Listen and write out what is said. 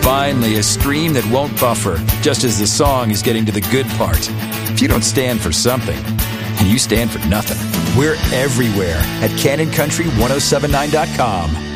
Finally, a stream that won't buffer, just as the song is getting to the good part. If you don't stand for something, you stand for nothing. We're everywhere at CannonCountry1079.com.